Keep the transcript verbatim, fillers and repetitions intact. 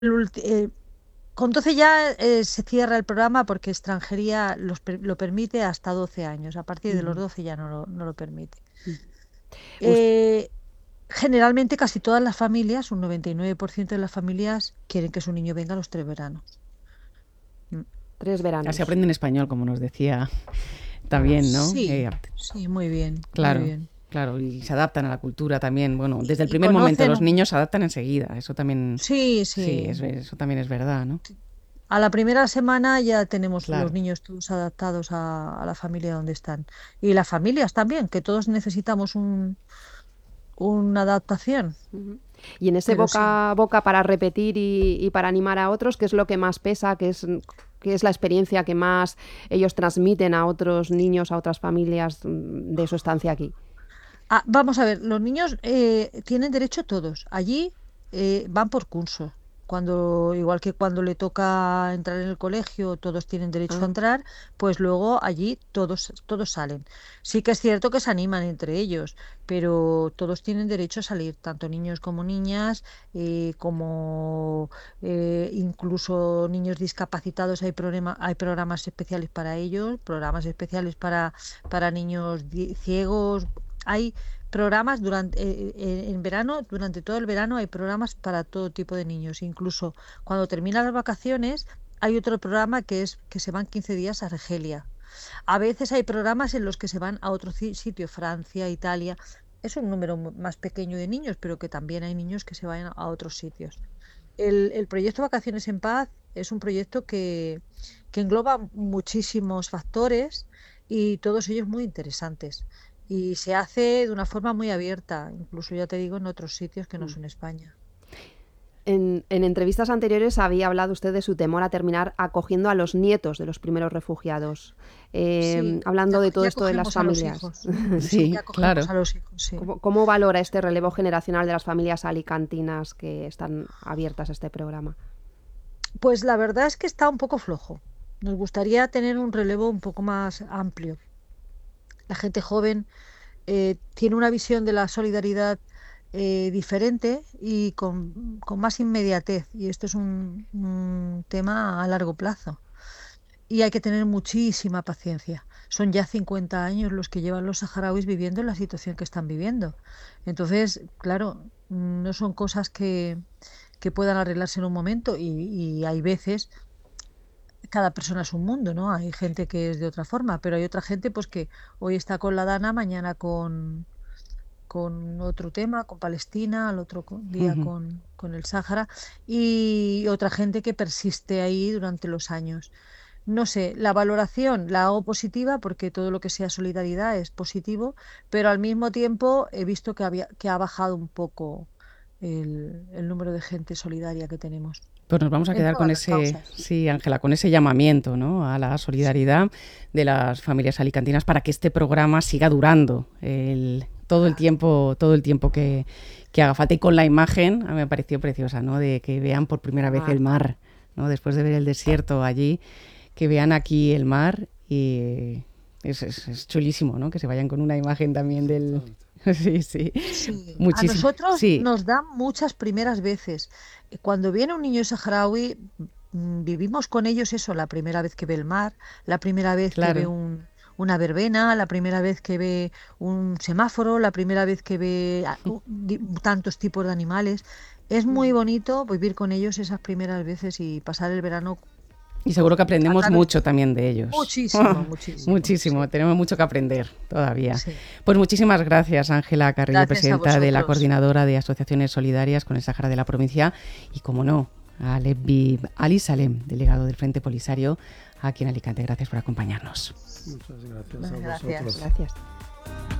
el ulti- eh, con doce ya eh, se cierra el programa porque extranjería los per- lo permite hasta doce años. A partir de los Ujú. doce ya no lo, no lo permite. Mm. Us- Eh, Generalmente casi todas las familias, un noventa y nueve por ciento de las familias quieren que su niño venga a los tres veranos. Mm. Tres Así veranos. aprenden español, como nos decía Ah, también, ¿no? Sí, Eh, sí, muy bien, muy claro, bien. claro, y se adaptan a la cultura también. Bueno, Y, desde el y primer momento conocen los un... niños se adaptan enseguida. Eso también, Sí, sí, es, sí. eso también es verdad, ¿no? A la primera semana ya tenemos los Claro. niños todos adaptados a, a la familia donde están. Y las familias también, que todos necesitamos un, una adaptación. ujú. Y en ese Pero sí. boca a boca para repetir y, y para animar a otros, ¿qué es lo que más pesa? ¿Qué es, qué es la experiencia que más ellos transmiten a otros niños, a otras familias mm, de su estancia aquí? Ah, vamos a ver, los niños eh, tienen derecho todos. Allí eh, van por curso. Cuando, igual que cuando le toca entrar en el colegio, todos tienen derecho a Ah, entrar, pues luego allí todos, todos salen. Sí que es cierto que se animan entre ellos, pero todos tienen derecho a salir, tanto niños como niñas, eh, como eh, incluso niños discapacitados. Hay programa- hay programas especiales para ellos, programas especiales para, para niños di- ciegos. Hay programas durante eh, eh, en verano, durante todo el verano hay programas para todo tipo de niños. Incluso cuando terminan las vacaciones hay otro programa que es que se van quince días a Argelia. A veces hay programas en los que se van a otro ci- sitio, Francia, Italia. Es un número mu- más pequeño de niños, pero que también hay niños que se vayan a otros sitios. El, el proyecto Vacaciones en Paz es un proyecto que, que engloba muchísimos factores y todos ellos muy interesantes. Y se hace de una forma muy abierta, incluso ya te digo, en otros sitios que no mm. son España. En, en entrevistas anteriores había hablado usted de su temor a terminar acogiendo a los nietos de los primeros refugiados. Eh, Sí, hablando ya, de todo ya esto de las cogemos a los familias. hijos. Sí, Sí, ya cogemos claro. a los hijos, sí. ¿Cómo, cómo valora este relevo generacional de las familias alicantinas que están abiertas a este programa? Pues la verdad es que está un poco flojo. Nos gustaría tener un relevo un poco más amplio. La gente joven eh, tiene una visión de la solidaridad eh, diferente y con, con más inmediatez. Y esto es un, un tema a largo plazo. Y hay que tener muchísima paciencia. Son ya cincuenta años los que llevan los saharauis viviendo en la situación que están viviendo. Entonces, claro, no son cosas que, que puedan arreglarse en un momento y, y hay veces, cada persona es un mundo, ¿no? Hay gente que es de otra forma, pero hay otra gente pues que hoy está con la Dana, mañana con, con otro tema, con Palestina, al otro co- día Ujú. con, con el Sáhara, y otra gente que persiste ahí durante los años. No sé, la valoración la hago positiva porque todo lo que sea solidaridad es positivo, pero al mismo tiempo he visto que, había, que ha bajado un poco el, el número de gente solidaria que tenemos Pues nos vamos a en quedar con todas las ese, causas. sí, Ángela, con ese llamamiento, ¿no?, a la Sí, solidaridad de las familias alicantinas para que este programa siga durando el, todo el claro. tiempo, todo el tiempo que, que haga falta. Y con la imagen, a mí me pareció preciosa, ¿no?, de que vean por primera El vez mar. el mar, ¿no?, después de ver el desierto allí, que vean aquí el mar y es, es, es chulísimo, ¿no?, que se vayan con una imagen también del... Sí, sí, Sí, a muchísimo. nosotros Sí, nos dan muchas primeras veces. Eh, Cuando viene un niño saharaui, mm, vivimos con ellos eso, la primera vez que ve el mar, la primera vez que ve claro. un, una verbena, la primera vez que ve un semáforo, la primera vez que ve a- u- di- tantos tipos de animales. Es muy bonito vivir con ellos esas primeras veces y pasar el verano Y seguro que con, a aprendemos través mucho también de ellos. muchísimo, muchísimo. Sí, Muchísimo, tenemos mucho que aprender todavía. sí. Pues muchísimas gracias, Ángela Carrillo, Gracias a presidenta de la vosotros. Coordinadora de Asociaciones Solidarias con el Sáhara de la provincia, y, como no, a Lebbi Ali Salem, delegado del Frente Polisario aquí en Alicante. Gracias por acompañarnos. Muchas gracias a Gracias. vosotros. Gracias.